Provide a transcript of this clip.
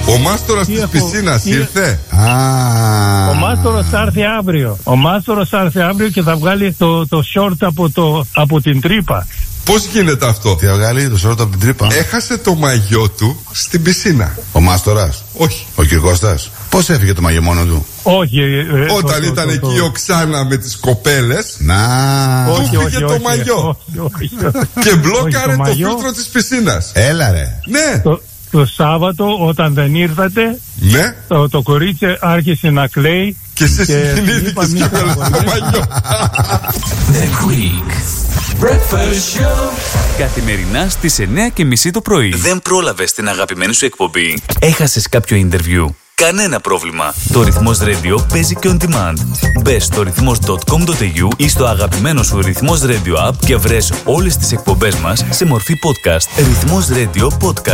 Ο μάστορας της πισίνας ήρθε. Ο μάστορας θα έρθει αύριο. Ο μάστορας θα έρθει αύριο και θα βγάλει το short από την τρύπα. Πώς γίνεται αυτό? Θα βγάλει το short από την τρύπα. Έχασε το μαγιό του στην πισίνα. Ο μάστορας. Όχι. Ο Κυρκώστας. Πώς έφυγε το μαγιό μόνο του? Όχι. Όταν ήταν εκεί ο Ξάνα με τις κοπέλες. Να. Όχι, το μαγιό. Και μπλόκαρε το φίλτρο της πισίνας. Έλα ρε. Ναι. Το Σάββατο όταν δεν ήρθατε, ναι. το κορίτσι άρχισε να κλαίει. Και εσύ συγκινήθηκες και έβγαλες το μαγιό. The Greek Breakfast Show. Καθημερινά στις 9:30 το πρωί. Δεν πρόλαβες την αγαπημένη σου εκπομπή? Έχασες κάποιο interview? Κανένα πρόβλημα. Το Ρυθμός Radio παίζει και on demand. Μπες στο ρυθμός.com.au ή στο αγαπημένο σου Ρυθμός Radio app και βρες όλες τις εκπομπές μας σε μορφή podcast. Ρυθμός Radio Podcast.